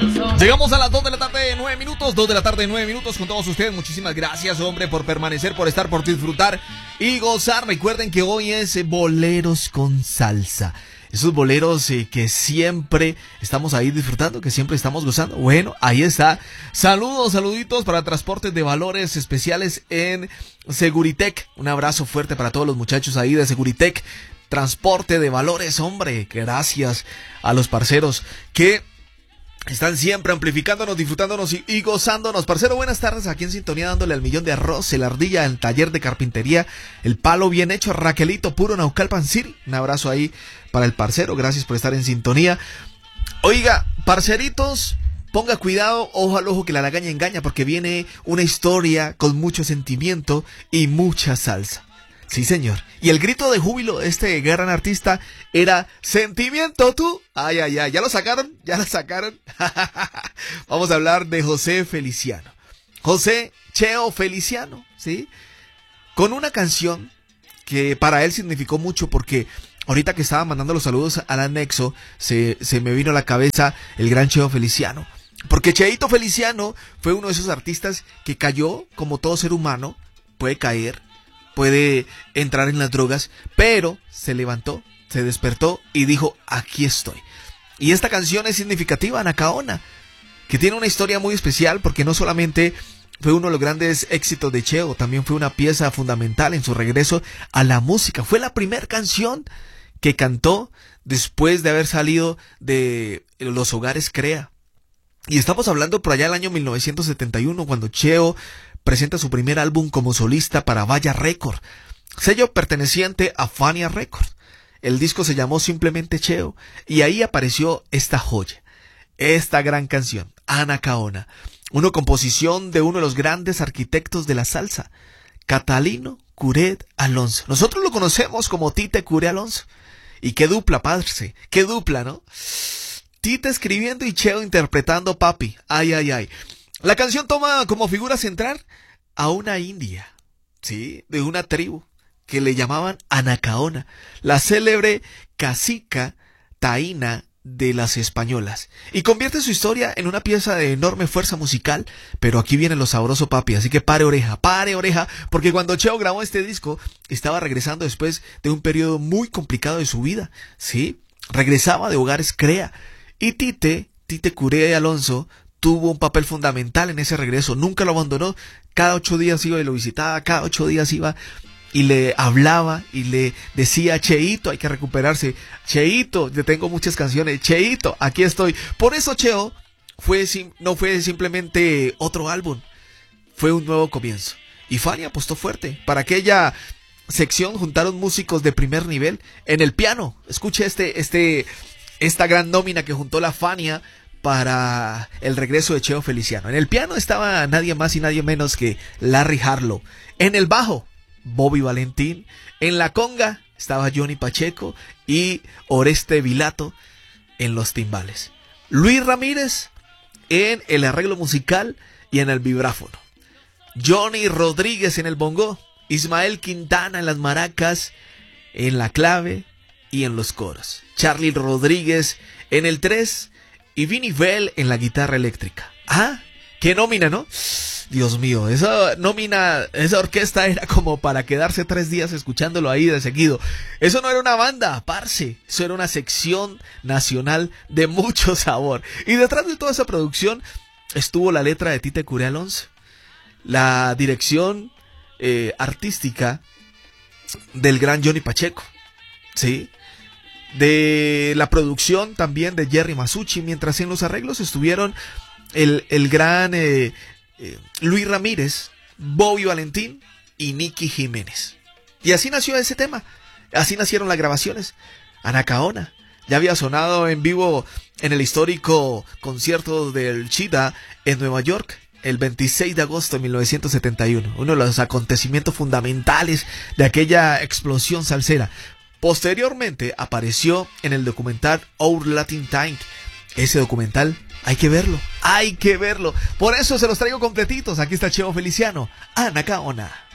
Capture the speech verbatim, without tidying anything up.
Llegamos a las dos de la tarde, nueve minutos, dos de la tarde, nueve minutos con todos ustedes. Muchísimas gracias, hombre, por permanecer, por estar, por disfrutar y gozar. Recuerden que hoy es eh, Boleros con Salsa. Esos boleros eh, que siempre estamos ahí disfrutando, que siempre estamos gozando. Bueno, ahí está. Saludos, saluditos para transportes de valores especiales en Seguritech. Un abrazo fuerte para todos los muchachos ahí de Seguritech. Transporte de valores, hombre. Gracias a los parceros que están siempre amplificándonos, disfrutándonos y, y gozándonos. Parcero, buenas tardes, aquí en sintonía dándole al millón de arroz, el ardilla, el taller de carpintería, el palo bien hecho, Raquelito, puro Naucalpan City. Un abrazo ahí para el parcero, gracias por estar en sintonía. Oiga, parceritos, ponga cuidado, ojo al ojo que la lagaña engaña, porque viene una historia con mucho sentimiento y mucha salsa. Sí, señor. Y el grito de júbilo de este gran artista era sentimiento tú. Ay, ay, ay. ¿Ya lo sacaron? ¿Ya lo sacaron? Vamos a hablar de José Feliciano. José Cheo Feliciano, ¿sí? Con una canción que para él significó mucho porque ahorita que estaba mandando los saludos al anexo, se, se me vino a la cabeza el gran Cheo Feliciano. Porque Cheito Feliciano fue uno de esos artistas que cayó, como todo ser humano, puede caer, puede entrar en las drogas, pero se levantó, se despertó y dijo, aquí estoy. Y esta canción es significativa, Anacaona, que tiene una historia muy especial porque no solamente fue uno de los grandes éxitos de Cheo, también fue una pieza fundamental en su regreso a la música. Fue la primera canción que cantó después de haber salido de los hogares Crea. Y estamos hablando por allá del año mil novecientos setenta y uno, cuando Cheo presenta su primer álbum como solista para Vaya Record, sello perteneciente a Fania Record. El disco se llamó simplemente Cheo y ahí apareció esta joya, esta gran canción, Anacaona, una composición de uno de los grandes arquitectos de la salsa, Catalino Curet Alonso. Nosotros lo conocemos como Tite Curet Alonso. Y qué dupla, parce, qué dupla, ¿no? Tite escribiendo y Cheo interpretando, papi. Ay, ay, ay. La canción toma como figura central a una india, ¿sí? De una tribu que le llamaban Anacaona, la célebre cacica taína de las españolas, y convierte su historia en una pieza de enorme fuerza musical. Pero aquí viene lo sabroso, papi, así que pare oreja, pare oreja, porque cuando Cheo grabó este disco estaba regresando después de un periodo muy complicado de su vida, ¿sí? Regresaba de hogares Crea, y Tite, Tite Curet Alonso, tuvo un papel fundamental en ese regreso, nunca lo abandonó, cada ocho días iba y lo visitaba, cada ocho días iba y le hablaba y le decía, Cheito, hay que recuperarse, Cheito, yo tengo muchas canciones, Cheito, aquí estoy. Por eso Cheo fue, no fue simplemente otro álbum, fue un nuevo comienzo. Y Fania apostó fuerte, para aquella sección juntaron músicos de primer nivel en el piano. Escuche este, este, esta gran nómina que juntó la Fania para el regreso de Cheo Feliciano. En el piano estaba nadie más y nadie menos que Larry Harlow. En el bajo, Bobby Valentín. En la conga estaba Johnny Pacheco y Oreste Vilato en los timbales. Luis Ramírez en el arreglo musical y en el vibráfono. Johnny Rodríguez en el bongo. Ismael Quintana en las maracas, en la clave y en los coros. Charlie Rodríguez en el tres y Vinnie Bell en la guitarra eléctrica. Ah, qué nómina, ¿no? Dios mío, esa nómina, esa orquesta era como para quedarse tres días escuchándolo ahí de seguido. Eso no era una banda, parce, eso era una sección nacional de mucho sabor. Y detrás de toda esa producción estuvo la letra de Tite Curet Alonso, la dirección eh, artística del gran Johnny Pacheco, ¿sí? De la producción también de Jerry Masucci, mientras en los arreglos estuvieron el, el gran eh, eh, Luis Ramírez, Bobby Valentín y Nicky Jiménez. Y así nació ese tema, así nacieron las grabaciones. Anacaona ya había sonado en vivo en el histórico concierto del Chida en Nueva York el veintiséis de agosto de mil novecientos setenta y uno, uno de los acontecimientos fundamentales de aquella explosión salsera. Posteriormente apareció en el documental Our Latin Time. Ese documental hay que verlo, hay que verlo. Por eso se los traigo completitos. Aquí está Cheo Feliciano, Anacaona.